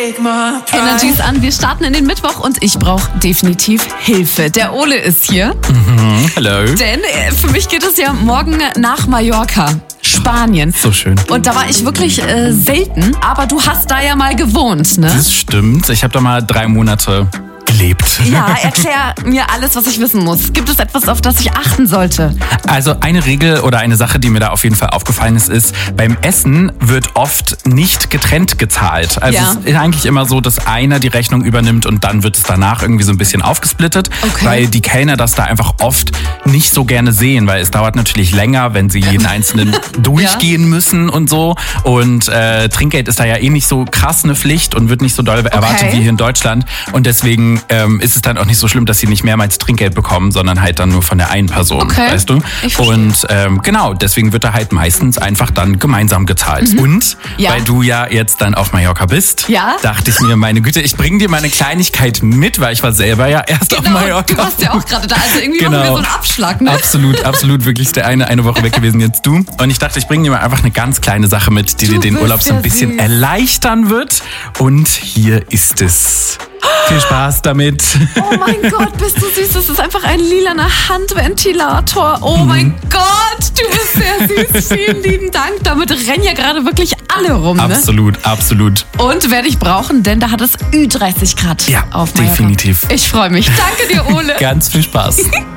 Energies an, wir starten in den Mittwoch und ich brauche definitiv Hilfe. Der Ole ist hier. Hallo. Denn für mich geht es ja morgen nach Mallorca, Spanien. So schön. Und da war ich wirklich selten, aber du hast da ja mal gewohnt, ne? Das stimmt. Ich habe da mal 3 Monate gelebt. Ja, erklär mir alles, was ich wissen muss. Gibt es etwas, auf das ich achten sollte? Also eine Regel oder eine Sache, die mir da auf jeden Fall aufgefallen ist, beim Essen wird oft nicht getrennt gezahlt. Also Ja. es ist eigentlich immer so, dass einer die Rechnung übernimmt und dann wird es danach irgendwie so ein bisschen aufgesplittet, Okay. weil die Kellner das da einfach oft nicht so gerne sehen, weil es dauert natürlich länger, wenn sie jeden einzelnen durchgehen müssen und so. Und Trinkgeld ist da ja eh nicht so krass eine Pflicht und wird nicht so doll erwartet wie hier in Deutschland. Und deswegen ist es dann auch nicht so schlimm, dass sie nicht mehrmals Trinkgeld bekommen, sondern halt dann nur von der einen Person, Okay. weißt du? Ich verstehe. Und genau, deswegen wird da halt meistens einfach dann gemeinsam gezahlt. Und Ja. weil du ja jetzt dann auf Mallorca bist, Ja. dachte ich mir, meine Güte, ich bringe dir mal eine Kleinigkeit mit, weil ich war selber ja erst auf Mallorca. Du warst ja auch gerade da, also irgendwie machen wir so einen Abschlag, ne? Absolut, wirklich der eine Woche weg gewesen, jetzt du. Und ich dachte, ich bringe dir mal einfach eine ganz kleine Sache mit, die Du dir den bist Urlaub so ein ja bisschen süß. erleichtern wird. Und hier ist es. Viel Spaß damit. Oh mein Gott, bist du süß. Das ist einfach ein lilaner Handventilator. Oh mein Gott, du bist sehr süß. Vielen lieben Dank. Damit rennen ja gerade wirklich alle rum, ne? Absolut. Und werde ich brauchen, denn da hat es Ü30 Grad Ja, auf Mallorca. definitiv. Ich freue mich. Danke dir, Ole. Ganz viel Spaß.